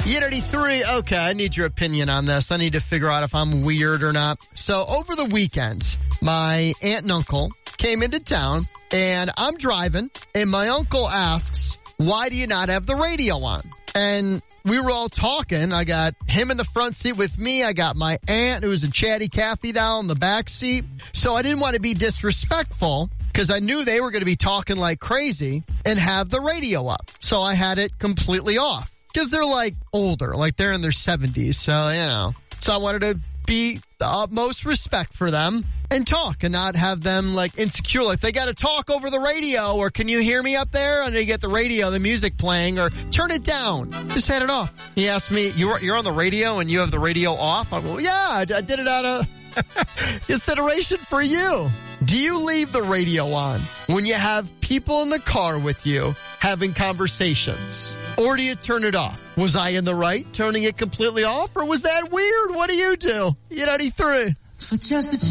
Unity 3, okay, I need your opinion on this. I need to figure out if I'm weird or not. So over the weekend, my aunt and uncle came into town, and I'm driving, and my uncle asks, why do you not have the radio on? And we were all talking. I got him in the front seat with me. I got my aunt, who was a chatty Cathy down in the back seat. So I didn't want to be disrespectful, because I knew they were going to be talking like crazy and have the radio up. So I had it completely off. Because they're like older, like they're in their 70s. So, you know. So I wanted to be the utmost respect for them and talk and not have them like insecure. Like they got to talk over the radio, or can you hear me up there? And they get the radio, the music playing, or turn it down. Just had it off. He asked me, you're on the radio and you have the radio off? I go, well, yeah, I did it out of consideration for you. Do you leave the radio on when you have people in the car with you having conversations? Or do you turn it off? Was I in the right turning it completely off, or was that weird? What do you do? Unity 3.